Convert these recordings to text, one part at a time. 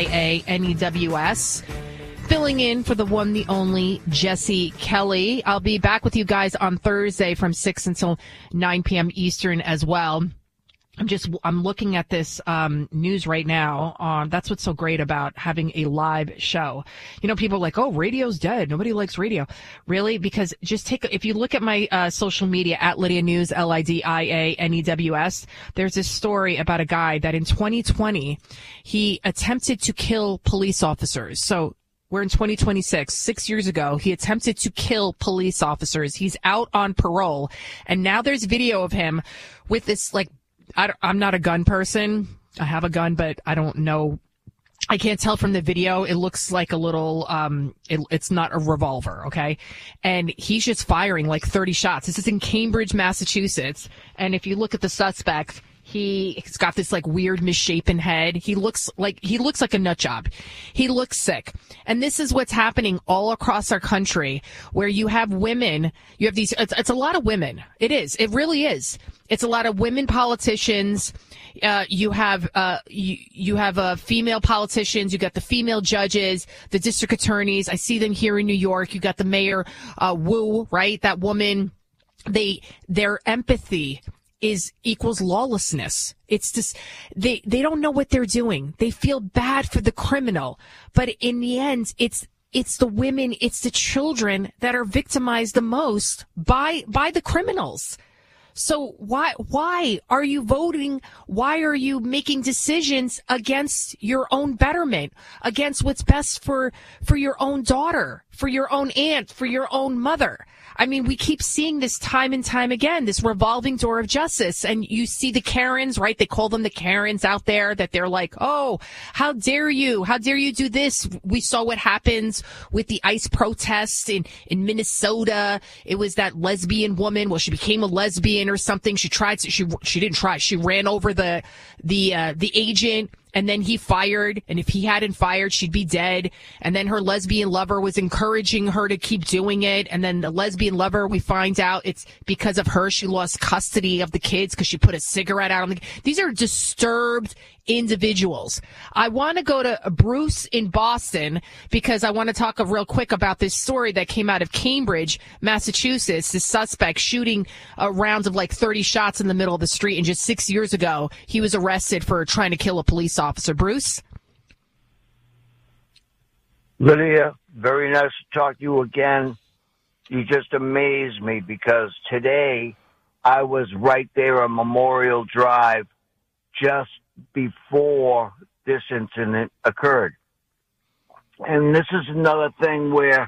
NEWS, filling in for the one, the only Jesse Kelly. I'll be back with you guys on Thursday from 6 until 9 p.m. Eastern as well. I'm looking at this news right now. That's what's so great about having a live show. You know, people are like, oh, radio's dead. Nobody likes radio. Really? Because if you look at my social media at Lydia News, LIDIANEWS, there's this story about a guy that in 2020, he attempted to kill police officers. So we're in 2026. 6 years ago, he attempted to kill police officers. He's out on parole. And now there's video of him with this, like, I'm not a gun person. I have a gun, but I don't know. I can't tell from the video. It looks like a little, it's not a revolver, okay? And he's just firing like 30 shots. This is in Cambridge, Massachusetts. And if you look at the suspect, he's got this like weird misshapen head. He looks like a nut job. He looks sick. And this is what's happening all across our country, where you have women, you have these, it's a lot of women. It is. It really is. It's a lot of women politicians. You have female politicians. You got the female judges, the district attorneys. I see them here in New York. You got the mayor, Wu, right? That woman, their empathy equals lawlessness. It's just, they don't know what they're doing. They feel bad for the criminal, but in the end, it's the women, it's the children that are victimized the most by the criminals. So why are you voting? Why are you making decisions against your own betterment, against what's best for your own daughter, for your own aunt, for your own mother? I mean, we keep seeing this time and time again, this revolving door of justice. And you see the Karens, right? They call them the Karens out there, that they're like, oh, how dare you? How dare you do this? We saw what happens with the ICE protests in Minnesota. It was that lesbian woman. Well, she became a lesbian or something. She didn't try. She ran over the agent. And then he fired, and if he hadn't fired, she'd be dead. And then her lesbian lover was encouraging her to keep doing it. And then the lesbian lover, we find out it's because of her, she lost custody of the kids because she put a cigarette out on these are disturbed individuals. I want to go to Bruce in Boston because I want to talk real quick about this story that came out of Cambridge, Massachusetts. This suspect shooting rounds of like 30 shots in the middle of the street. And just 6 years ago, he was arrested for trying to kill a police officer. Bruce? Lydia, very nice to talk to you again. You just amaze me because today I was right there on Memorial Drive just before this incident occurred. And this is another thing where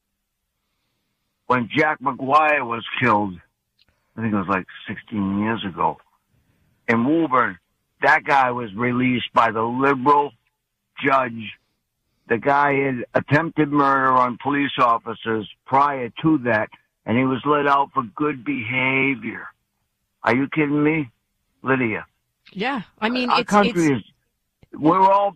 when Jack McGuire was killed, I think it was like 16 years ago, in Woburn, that guy was released by the liberal judge. The guy had attempted murder on police officers prior to that, and he was let out for good behavior. Are you kidding me, Lydia? Yeah, I mean, our country is. We're all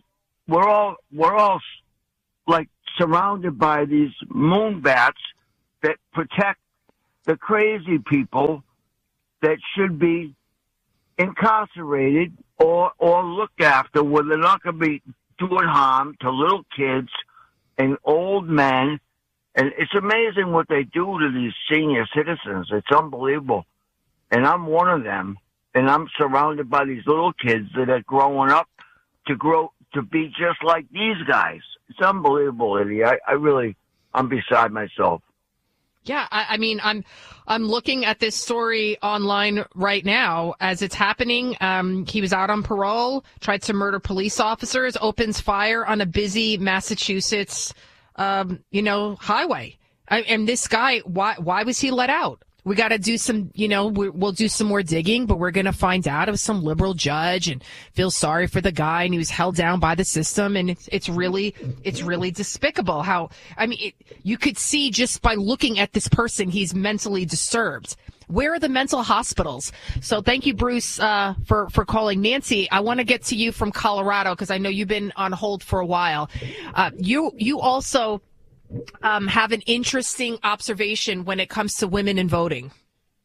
like surrounded by these moonbats that protect the crazy people that should be incarcerated or looked after, where they're not going to be doing harm to little kids and old men. And it's amazing what they do to these senior citizens. It's unbelievable. And I'm one of them. And I'm surrounded by these little kids that are growing up to be just like these guys. It's unbelievable, Eddie. I'm beside myself. Yeah, I mean, I'm looking at this story online right now as it's happening. He was out on parole, tried to murder police officers, opens fire on a busy Massachusetts, highway. And this guy, why was he let out? We got to do some, we'll do some more digging, but we're going to find out it was some liberal judge and feel sorry for the guy, and he was held down by the system. And it's really despicable how, you could see just by looking at this person, he's mentally disturbed. Where are the mental hospitals? So thank you, Bruce, for calling. Nancy, I want to get to you from Colorado because I know you've been on hold for a while. You also have an interesting observation when it comes to women in voting.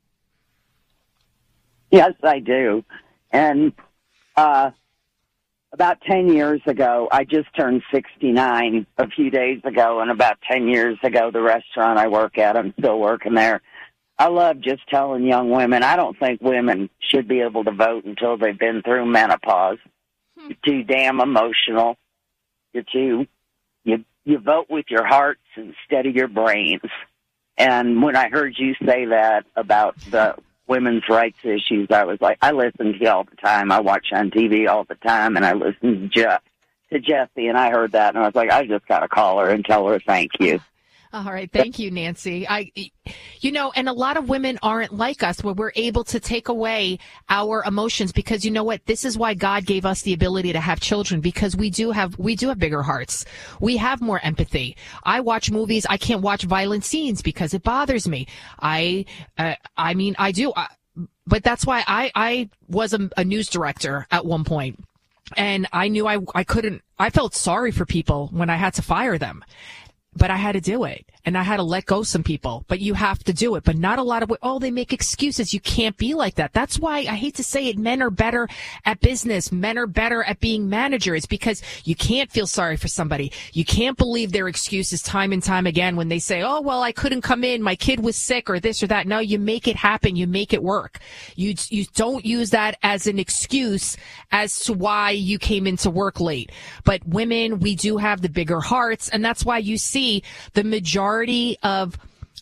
Yes, I do. And about 10 years ago, I just turned 69 a few days ago, and about 10 years ago, the restaurant I work at, I'm still working there. I love just telling young women, I don't think women should be able to vote until they've been through menopause. You're too damn emotional. You vote with your hearts instead of your brains. And when I heard you say that about the women's rights issues, I was like, I listen to you all the time. I watch on TV all the time, and I listen to Jesse, and I heard that, and I was like, I just got to call her and tell her thank you. All right. Thank you, Nancy. And a lot of women aren't like us, where we're able to take away our emotions, because you know what? This is why God gave us the ability to have children, because we do have bigger hearts. We have more empathy. I watch movies. I can't watch violent scenes because it bothers me. I do. But that's why I was a news director at one point, and I knew I couldn't. I felt sorry for people when I had to fire them. But I had to do it, and I had to let go some people. But you have to do it. But not a lot of, they make excuses. You can't be like that. That's why I hate to say it. Men are better at business. Men are better at being managers, because you can't feel sorry for somebody. You can't believe their excuses time and time again when they say, oh, well, I couldn't come in. My kid was sick, or this or that. No, you make it happen. You make it work. You don't use that as an excuse as to why you came into work late. But women, we do have the bigger hearts, and that's why you see the majority of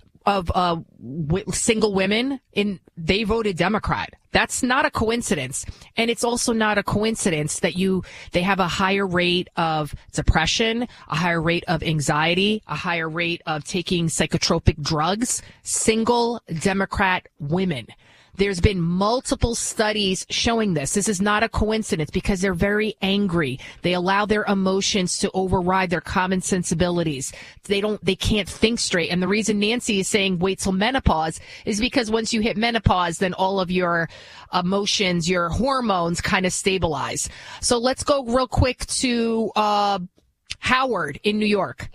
single women they voted Democrat. That's not a coincidence. And it's also not a coincidence that they have a higher rate of depression, a higher rate of anxiety, a higher rate of taking psychotropic drugs. Single Democrat women. There's been multiple studies showing this. This is not a coincidence, because they're very angry. They allow their emotions to override their common sensibilities. They can't think straight. And the reason Nancy is saying wait till menopause is because once you hit menopause, then all of your emotions, your hormones kind of stabilize. So let's go real quick to Howard in New York.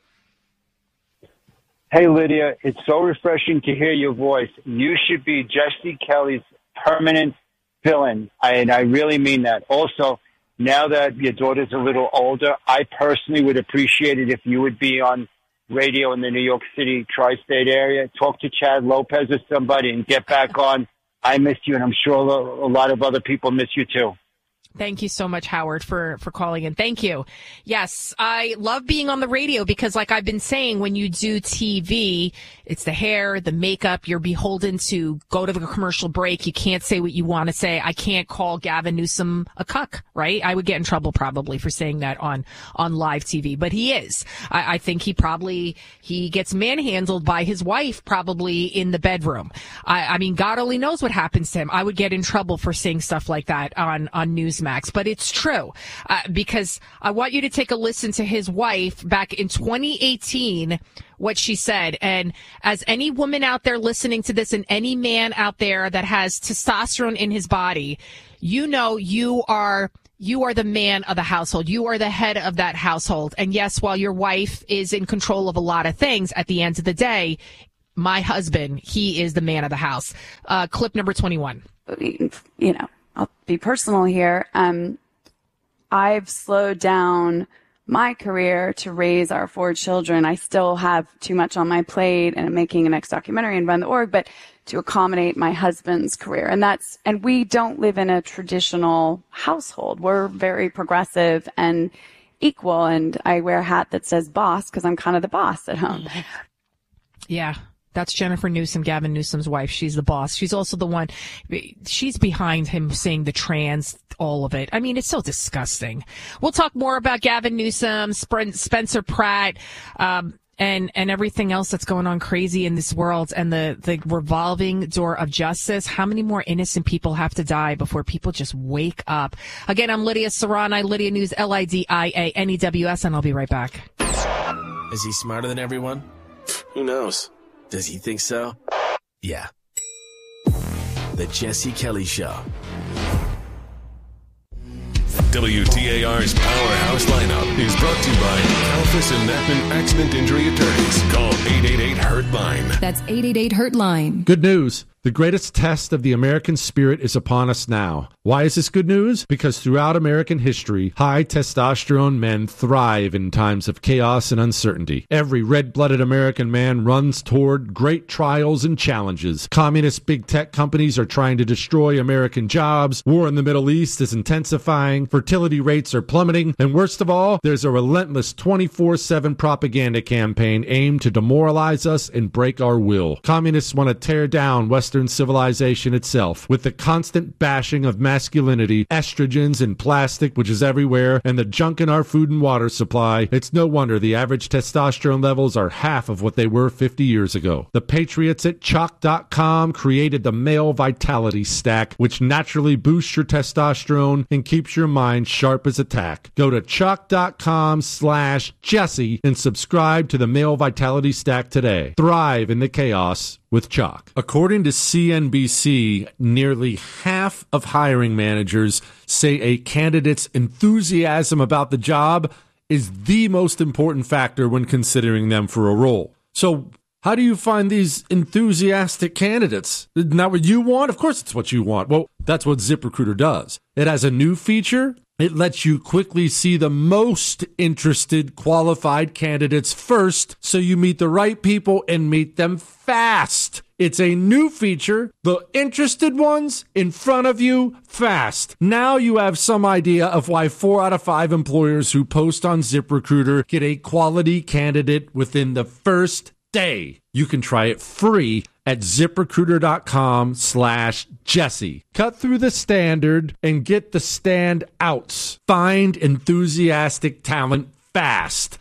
Hey, Lydia, it's so refreshing to hear your voice. You should be Jesse Kelly's permanent fill-in, and I really mean that. Also, now that your daughter's a little older, I personally would appreciate it if you would be on radio in the New York City tri-state area. Talk to Chad Lopez or somebody and get back on. I miss you, and I'm sure a lot of other people miss you too. Thank you so much, Howard, for calling in. Thank you. Yes, I love being on the radio because, like I've been saying, when you do TV, it's the hair, the makeup. You're beholden to go to the commercial break. You can't say what you want to say. I can't call Gavin Newsom a cuck, right? I would get in trouble probably for saying that on live TV, but he is. I think he gets manhandled by his wife probably in the bedroom. I mean, God only knows what happens to him. I would get in trouble for saying stuff like that on Newsmax. But it's true, because I want you to take a listen to his wife back in 2018, what she said. And as any woman out there listening to this, and any man out there that has testosterone in his body, you know you are the man of the household. You are the head of that household. And yes, while your wife is in control of a lot of things, at the end of the day, my husband, he is the man of the house. Clip number 21. You know, I'll be personal here. I've slowed down my career to raise our 4 children. I still have too much on my plate, and I'm making a next documentary and run the org, but to accommodate my husband's career. And we don't live in a traditional household. We're very progressive and equal. And I wear a hat that says boss because I'm kind of the boss at home. Yeah. That's Jennifer Newsom, Gavin Newsom's wife. She's the boss. She's also the one, she's behind him saying the trans, all of it. I mean, it's so disgusting. We'll talk more about Gavin Newsom, Spencer Pratt, and everything else that's going on crazy in this world, and the revolving door of justice. How many more innocent people have to die before people just wake up? Again, I'm Lydia Serrani, Lydia News, LIDIANEWS, and I'll be right back. Is he smarter than everyone? Who knows? Does he think so? Yeah. The Jesse Kelly Show. WTAR's Powerhouse Lineup is brought to you by Alphys and Natman Accident Injury Attorneys. Call 888-HURT-LINE. That's 888-HURT-LINE. Good news. The greatest test of the American spirit is upon us now. Why is this good news? Because throughout American history, high testosterone men thrive in times of chaos and uncertainty. Every red-blooded American man runs toward great trials and challenges. Communist big tech companies are trying to destroy American jobs. War in the Middle East is intensifying. Fertility rates are plummeting. And worst of all, there's a relentless 24/7 propaganda campaign aimed to demoralize us and break our will. Communists want to tear down Western civilization itself with the constant bashing of masculinity, estrogens and plastic, which is everywhere, and the junk in our food and water supply. It's no wonder the average testosterone levels are half of what they were 50 years ago. The patriots at Chalk.com created the Male Vitality Stack, which naturally boosts your testosterone and keeps your mind sharp as a tack. Go to Chalk.com/Jesse and subscribe to the Male Vitality Stack today. Thrive in the chaos with Chalk. According to CNBC, nearly half of hiring managers say a candidate's enthusiasm about the job is the most important factor when considering them for a role. So how do you find these enthusiastic candidates? Isn't that what you want? Of course it's what you want. Well, that's what ZipRecruiter does. It has a new feature. It lets you quickly see the most interested qualified candidates first, so you meet the right people and meet them fast. It's a new feature. The interested ones in front of you fast. Now you have some idea of why 4 out of 5 employers who post on ZipRecruiter get a quality candidate within the first day. You can try it free at ZipRecruiter.com/Jesse. Cut through the standard and get the standouts. Find enthusiastic talent fast.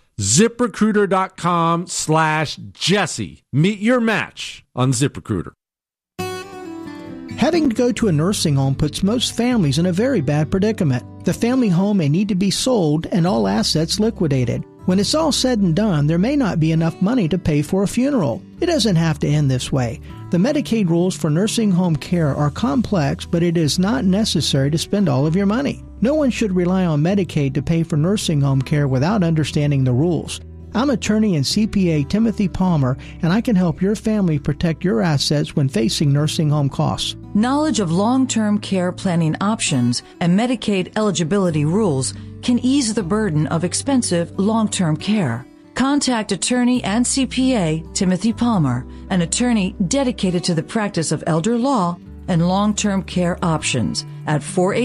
ZipRecruiter.com/Jesse. Meet your match on ZipRecruiter. Having to go to a nursing home puts most families in a very bad predicament. The family home may need to be sold and all assets liquidated. When it's all said and done, there may not be enough money to pay for a funeral. It doesn't have to end this way. The Medicaid rules for nursing home care are complex, but it is not necessary to spend all of your money. No one should rely on Medicaid to pay for nursing home care without understanding the rules. I'm attorney and CPA Timothy Palmer, and I can help your family protect your assets when facing nursing home costs. Knowledge of long-term care planning options and Medicaid eligibility rules can ease the burden of expensive long-term care. Contact attorney and CPA Timothy Palmer, an attorney dedicated to the practice of elder law and long-term care options at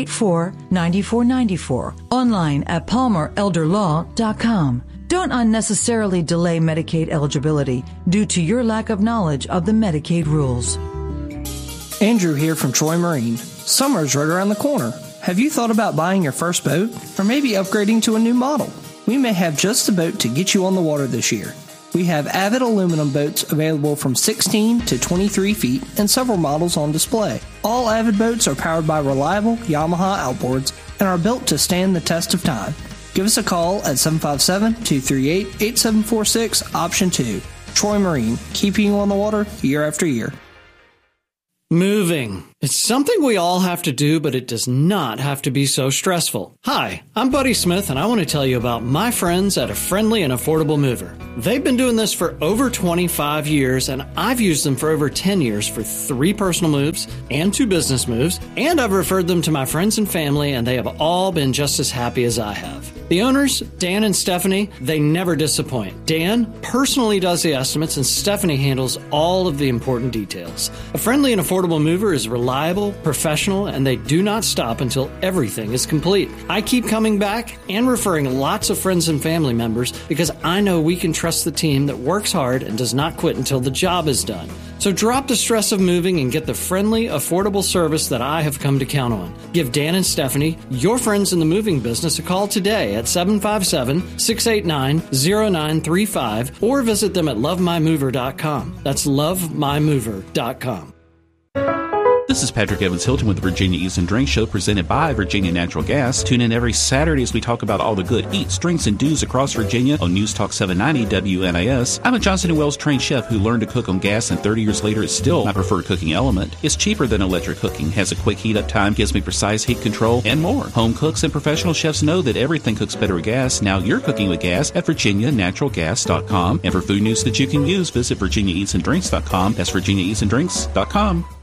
484-9494, online at palmerelderlaw.com. Don't unnecessarily delay Medicaid eligibility due to your lack of knowledge of the Medicaid rules. Andrew here from Troy Marine. Summer's right around the corner. Have you thought about buying your first boat? Or maybe upgrading to a new model? We may have just the boat to get you on the water this year. We have Avid aluminum boats available from 16 to 23 feet and several models on display. All Avid boats are powered by reliable Yamaha outboards and are built to stand the test of time. Give us a call at 757-238-8746, option 2. Troy Marine, keeping you on the water year after year. Moving. It's something we all have to do, but it does not have to be so stressful. Hi, I'm Buddy Smith, and I want to tell you about my friends at A Friendly and Affordable Mover. They've been doing this for over 25 years, and I've used them for over 10 years for 3 personal moves and 2 business moves, and I've referred them to my friends and family, and they have all been just as happy as I have. The owners, Dan and Stephanie, they never disappoint. Dan personally does the estimates, and Stephanie handles all of the important details. A Friendly and Affordable Mover is reliable, professional, and they do not stop until everything is complete. I keep coming back and referring lots of friends and family members because I know we can trust the team that works hard and does not quit until the job is done. So drop the stress of moving and get the friendly, affordable service that I have come to count on. Give Dan and Stephanie, your friends in the moving business, a call today at 757-689-0935 or visit them at lovemymover.com. That's lovemymover.com. This is Patrick Evans Hilton with the Virginia Eats and Drinks Show, presented by Virginia Natural Gas. Tune in every Saturday as we talk about all the good eats, drinks, and do's across Virginia on News Talk 790 WNIS. I'm a Johnson & Wales trained chef who learned to cook on gas, and 30 years later it's still my preferred cooking element. It's cheaper than electric cooking, has a quick heat-up time, gives me precise heat control, and more. Home cooks and professional chefs know that everything cooks better with gas. Now you're cooking with gas at VirginiaNaturalGas.com. And for food news that you can use, visit VirginiaEatsAndDrinks.com. That's VirginiaEatsAndDrinks.com.